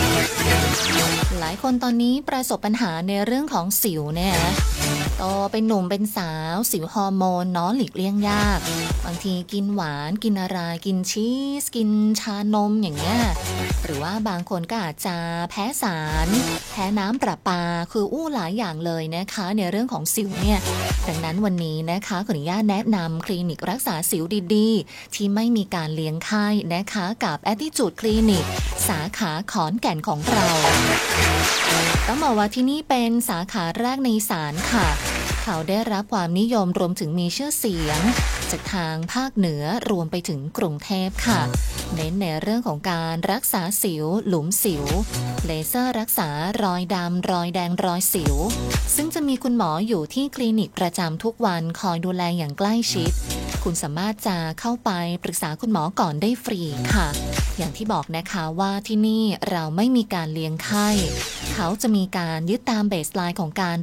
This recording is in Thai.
หลายคนตอนนี้ประสบปัญหาในเรื่องของสิวเนี่ยโตเป็นหนุ่มเป็นสาวสิวฮอร์โมนเนาะหลีกเลี่ยงยากบางทีกินหวานกินอะไรกินชีสกินชานมอย่างเงี้ยหรือว่าบางคนก็อาจจะแพ้สารแพ้น้ำประปาคือหลายอย่างเลยนะคะในเรื่องของสิวเนี่ยดังนั้นวันนี้นะคะขออนุญาตแนะนำคลินิกรักษาสิวดีๆที่ไม่มีการเลี้ยงไข้นะคะกับ Attitude Clinic สาขาขอนแก่นของเราต้องบอกว่าที่นี่เป็นสาขาแรกในอีสานค่ะเขาได้รับความนิยมรวมถึงมีชื่อเสียงจากทางภาคเหนือรวมไปถึงกรุงเทพค่ะเน้นในเรื่องของการรักษาสิวหลุมสิวเลเซอร์รักษารอยดำรอยแดงรอยสิวซึ่งจะมีคุณหมออยู่ที่คลินิกประจำทุกวันคอยดูแลอย่างใกล้ชิดคุณสามารถจะเข้าไปปรึกษาคุณหมอก่อนได้ฟรีค่ะอย่างที่บอกนะคะว่าที่นี่เราไม่มีการเลี้ยงไข้เขาจะมีการยึดตามเบสไลน์ของการ